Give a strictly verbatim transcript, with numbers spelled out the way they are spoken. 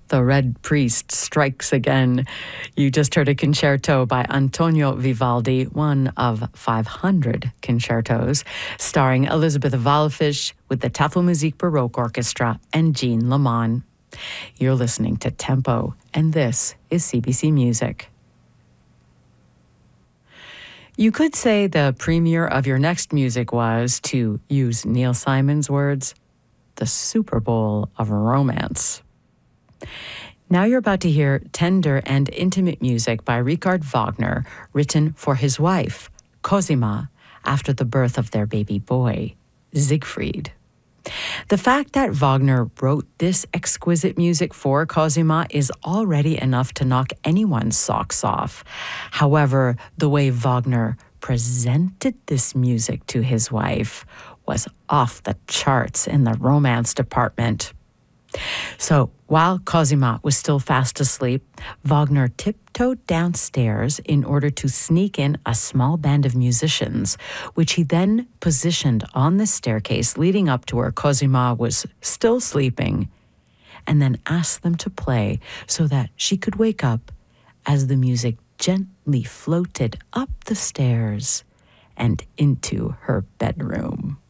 The Red Priest Strikes Again. You just heard a concerto by Antonio Vivaldi, one of five hundred concertos, starring Elizabeth Wallfisch with the Tafelmusik Baroque Orchestra and Jean Leman. You're listening to Tempo, and this is C B C Music. You could say the premiere of your next music was, to use Neil Simon's words, the Super Bowl of romance. Now you're about to hear tender and intimate music by Richard Wagner, written for his wife, Cosima, after the birth of their baby boy, Siegfried. The fact that Wagner wrote this exquisite music for Cosima is already enough to knock anyone's socks off. However, the way Wagner presented this music to his wife was off the charts in the romance department. So, while Cosima was still fast asleep, Wagner tiptoed downstairs in order to sneak in a small band of musicians, which he then positioned on the staircase leading up to where Cosima was still sleeping, and then asked them to play so that she could wake up as the music gently floated up the stairs and into her bedroom.